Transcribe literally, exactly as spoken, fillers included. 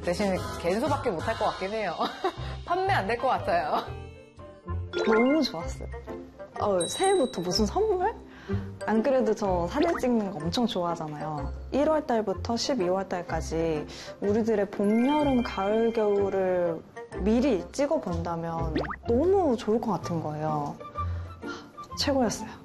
대신 갠수밖에 못할 것 같긴 해요. 판매 안 될 것 같아요. 너무 좋았어요. 어, 새해부터 무슨 선물? 안 그래도 저 사진 찍는 거 엄청 좋아하잖아요. 일월 달부터 십이월 달까지 우리들의 봄, 여름, 가을, 겨울을 미리 찍어본다면 너무 좋을 것 같은 거예요. 최고였어요.